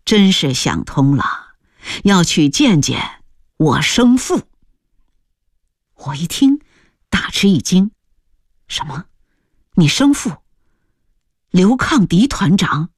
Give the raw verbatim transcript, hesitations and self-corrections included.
真是想通了，要去见见我生父。我一听，大吃一惊，什么？你生父？刘抗迪团长？